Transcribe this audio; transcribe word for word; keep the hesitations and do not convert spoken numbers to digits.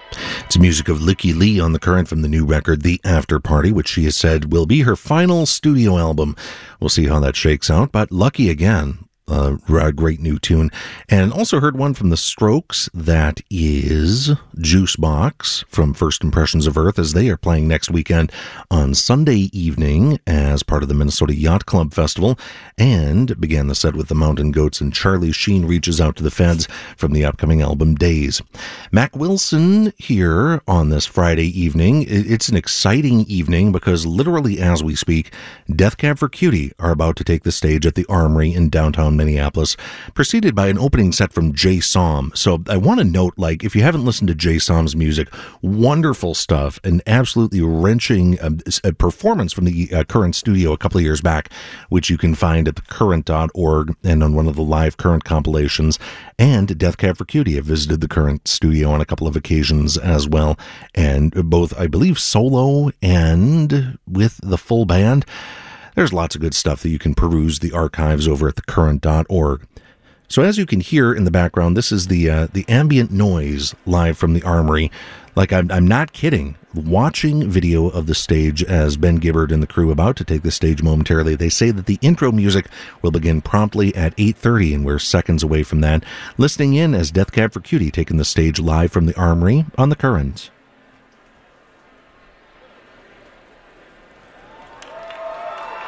It's music of Lykke Li on The Current from the new record, The After Party, which she has said will be her final studio album. We'll see how that shakes out, but Lucky Again, uh, a great new tune. And also heard one from The Strokes, that is Juicebox from First Impressions of Earth, as they are playing next weekend on Sunday evening as part of the Minnesota Yacht Club Festival, and began the set with the Mountain Goats and Charlie Sheen Reaches Out to the Feds from the upcoming album Days. Mac Wilson here on this Friday evening. It's an exciting evening because literally as we speak, Death Cab for Cutie are about to take the stage at the Armory in downtown Minneapolis, preceded by an opening set from Jay Som. So I want to note, like, if you haven't listened to Jay Som's music, wonderful stuff, an absolutely wrenching uh, performance from the uh, Current studio a couple of years back, which you can find at the current dot org and on one of the live Current compilations. And Death Cab for Cutie have visited the Current studio on a couple of occasions as well, and both, I believe, solo and with the full band. There's lots of good stuff that you can peruse the archives over at the current dot org. So as you can hear in the background, this is the uh, the ambient noise live from the Armory. Like, I'm, I'm not kidding. Watching video of the stage as Ben Gibbard and the crew about to take the stage momentarily, they say that the intro music will begin promptly at eight thirty, and we're seconds away from that. Listening in as Death Cab for Cutie taking the stage live from the Armory on The Current.